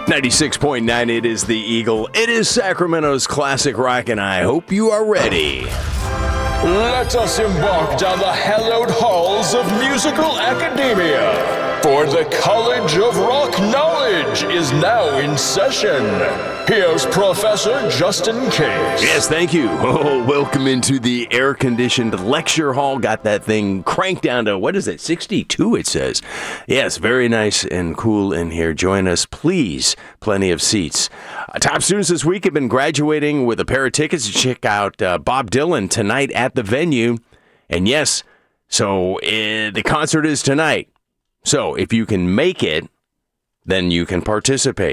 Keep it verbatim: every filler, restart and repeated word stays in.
ninety-six point nine, it is the Eagle. It is Sacramento's classic rock, and I hope you are ready. Let us embark down the hallowed halls of musical academia, for the College of Rock Knowledge is now in session. Here's Professor Justin Case. Yes, thank you. Oh, welcome into the air-conditioned lecture hall. Got that thing cranked down to, what is it, sixty-two it says. Yes, very nice and cool in here. Join us, please. Plenty of seats. Uh, top students this week have been graduating with a pair of tickets to check out uh, Bob Dylan tonight at the venue. And yes, so uh, the concert is tonight. So if you can make it, then you can participate.